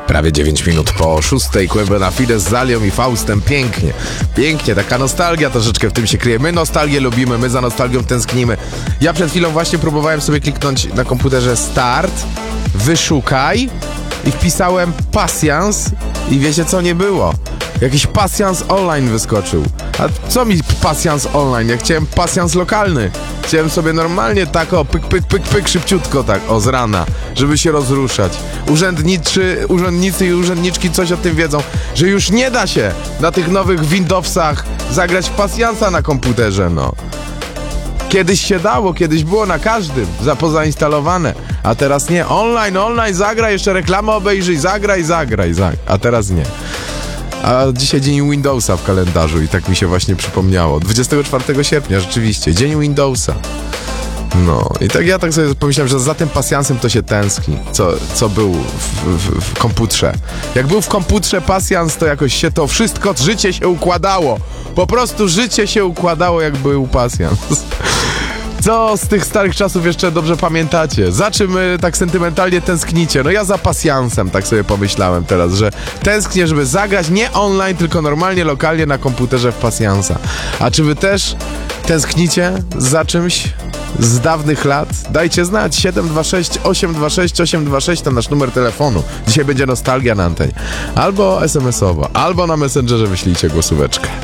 Prawie 9 minut po 6. Kłębę na Fide z Zalią i Faustem. Pięknie, pięknie, taka nostalgia troszeczkę w tym się kryje. My nostalgię lubimy, my za nostalgią tęsknimy. Ja przed chwilą właśnie próbowałem sobie kliknąć na komputerze start, wyszukaj i wpisałem pasjans i wiecie co, nie było. Jakiś pasjans online wyskoczył. A co mi pasjans online? Ja chciałem pasjans lokalny. Chciałem sobie normalnie tak pyk, szybciutko tak, z rana, żeby się rozruszać. Urzędnicy i urzędniczki coś o tym wiedzą, że już nie da się na tych nowych Windowsach zagrać w pasjansa na komputerze, no. Kiedyś się dało, kiedyś było na każdym pozainstalowane, a teraz nie. Online, zagraj, jeszcze reklamę obejrzyj, zagraj, a teraz nie. A dzisiaj dzień Windowsa w kalendarzu i tak mi się właśnie przypomniało. 24 sierpnia, rzeczywiście, dzień Windowsa. No i tak ja tak sobie pomyślałem, że za tym pasjansem to się tęskni, co był w komputrze. Jak był w komputrze pasjans, to jakoś się to wszystko, życie się układało. Po prostu życie się układało, jak był pasjans. Co z tych starych czasów jeszcze dobrze pamiętacie? Za czym tak sentymentalnie tęsknicie? No ja za pasjansem, tak sobie pomyślałem teraz, że tęsknię, żeby zagrać nie online, tylko normalnie, lokalnie na komputerze w pasjansa. A czy wy też tęsknicie za czymś z dawnych lat? Dajcie znać, 726 826 826 to nasz numer telefonu. Dzisiaj będzie nostalgia na antenie. Albo SMS-owo, albo na Messengerze wyślijcie głosóweczkę.